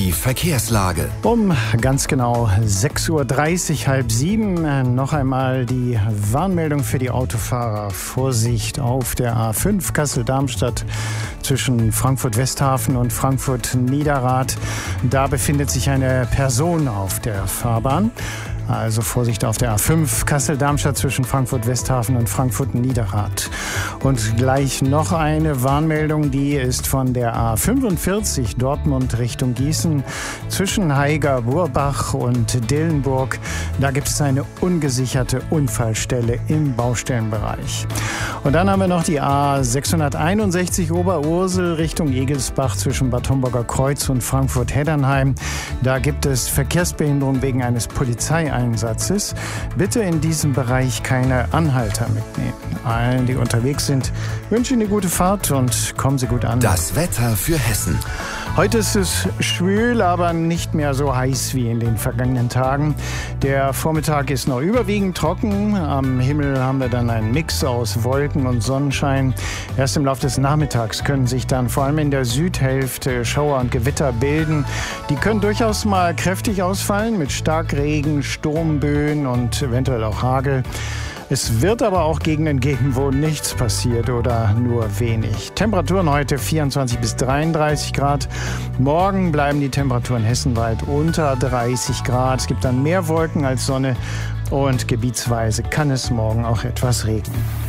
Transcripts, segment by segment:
Die Verkehrslage. Um ganz genau 6.30 Uhr, halb sieben, noch einmal die Warnmeldung für die Autofahrer. Vorsicht auf der A5 Kassel-Darmstadt zwischen Frankfurt-Westhafen und Frankfurt-Niederrad. Da befindet sich eine Person auf der Fahrbahn. Also Vorsicht auf der A5 Kassel-Darmstadt zwischen Frankfurt-Westhafen und Frankfurt-Niederrad. Und gleich noch eine Warnmeldung, die ist von der A45 Dortmund Richtung Gießen zwischen Haiger-Burbach und Dillenburg. Da gibt es eine ungesicherte Unfallstelle im Baustellenbereich. Und dann haben wir noch die A661 Oberursel Richtung Egelsbach zwischen Bad Homburger Kreuz und Frankfurt-Heddernheim. Da gibt es Verkehrsbehinderung wegen eines Polizeieinsatzes. Bitte in diesem Bereich keine Anhalter mitnehmen. Allen, die unterwegs sind, wünsche Ihnen eine gute Fahrt und kommen Sie gut an. Das Wetter für Hessen. Heute ist es schwül, aber nicht mehr so heiß wie in den vergangenen Tagen. Der Vormittag ist noch überwiegend trocken. Am Himmel haben wir dann einen Mix aus Wolken und Sonnenschein. Erst im Laufe des Nachmittags können sich dann vor allem in der Südhälfte Schauer und Gewitter bilden. Die können durchaus mal kräftig ausfallen mit Starkregen, Sturmböen und eventuell auch Hagel. Es wird aber auch Gegenden geben, wo nichts passiert oder nur wenig. Temperaturen heute 24 bis 33 Grad. Morgen bleiben die Temperaturen hessenweit unter 30 Grad. Es gibt dann mehr Wolken als Sonne und gebietsweise kann es morgen auch etwas regnen.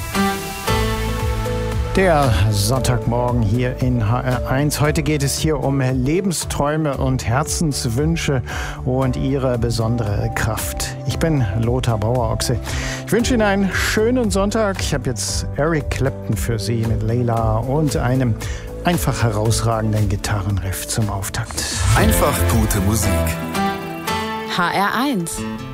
Der Sonntagmorgen hier in HR1. Heute geht es hier um Lebensträume und Herzenswünsche und ihre besondere Kraft. Ich bin Lothar Bauer-Ochse. Ich wünsche Ihnen einen schönen Sonntag. Ich habe jetzt Eric Clapton für Sie mit Layla und einem einfach herausragenden Gitarrenriff zum Auftakt. Einfach gute Musik. HR1